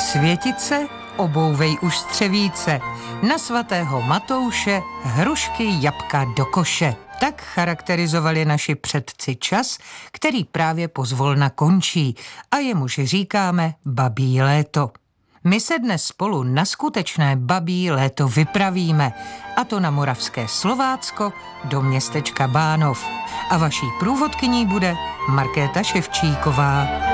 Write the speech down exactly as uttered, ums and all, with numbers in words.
světit se, obouvej už střevíce. Na svatého Matouše hrušky, jabka do koše. Tak charakterizovali naši předci čas, který právě pozvolna končí a jemuž říkáme babí léto. My se dnes spolu na skutečné babí léto vypravíme, a to na moravské Slovácko do městečka Bánov. A vaší průvodkyní bude Markéta Ševčíková.